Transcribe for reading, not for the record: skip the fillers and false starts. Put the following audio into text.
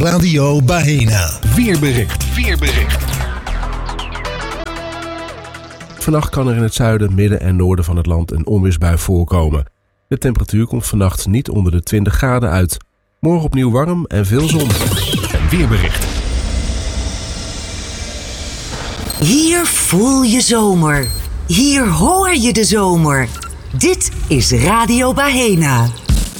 Radio Bahena. Weerbericht. Vannacht kan er in het zuiden, midden en noorden van het land een onweersbui voorkomen. De temperatuur komt vannacht niet onder de 20 graden uit. Morgen opnieuw warm en veel zon. Een weerbericht. Hier voel je zomer. Hier hoor je de zomer. Dit is Radio Bahena.